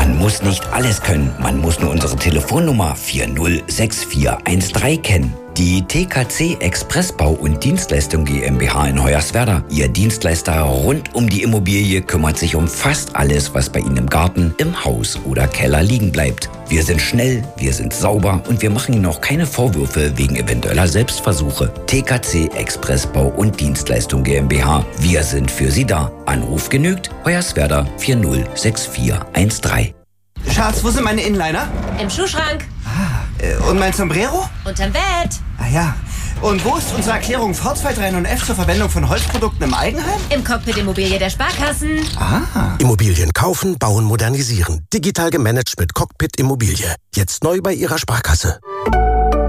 Man muss nicht alles können, man muss nur unsere Telefonnummer 406413 kennen. Die TKC Expressbau und Dienstleistung GmbH in Hoyerswerda. Ihr Dienstleister rund um die Immobilie kümmert sich um fast alles, was bei Ihnen im Garten, im Haus oder Keller liegen bleibt. Wir sind schnell, wir sind sauber und wir machen Ihnen auch keine Vorwürfe wegen eventueller Selbstversuche. TKC Expressbau und Dienstleistung GmbH. Wir sind für Sie da. Anruf genügt. Hoyerswerda 406413. Schatz, wo sind meine Inliner? Im Schuhschrank. Und mein Sombrero? Unterm Bett. Ah ja. Und wo ist unsere Erklärung V239 und F zur Verwendung von Holzprodukten im Eigenheim? Im Cockpit Immobilie der Sparkassen. Ah. Immobilien kaufen, bauen, modernisieren. Digital gemanagt mit Cockpit Immobilie. Jetzt neu bei Ihrer Sparkasse.